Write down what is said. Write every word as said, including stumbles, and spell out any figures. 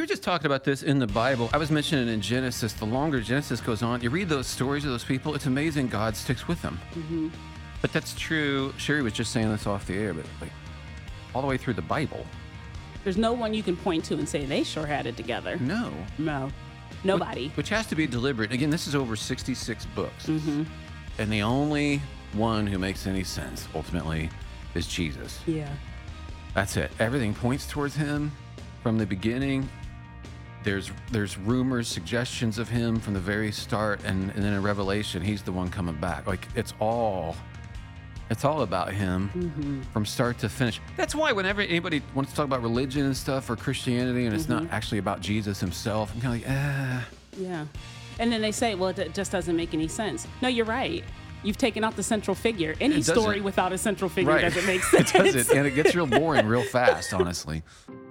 were just talking about this in the Bible. I was mentioning in Genesis, the longer Genesis goes on, you read those stories of those people, it's amazing God sticks with them. Mm-hmm. But that's true. Sherry was just saying this off the air, but like all the way through the Bible. There's no one you can point to and say they sure had it together. No. No. Nobody. Which, which has to be deliberate. Again, this is over sixty-six books. Mm-hmm. And the only one who makes any sense, ultimately, is Jesus. Yeah. That's it. Everything points towards him from the beginning. There's there's rumors, suggestions of him from the very start, and, and then in Revelation, he's the one coming back. Like, it's all... It's all about him Mm-hmm. from start to finish. That's why whenever anybody wants to talk about religion and stuff or Christianity and it's Mm-hmm. not actually about Jesus himself, I'm kind of like, eh. Yeah. And then they say, well, it just doesn't make any sense. No, you're right. You've taken out the central figure. Any It doesn't. story without a central figure Right. doesn't make sense. It doesn't, and it gets real boring real fast, honestly.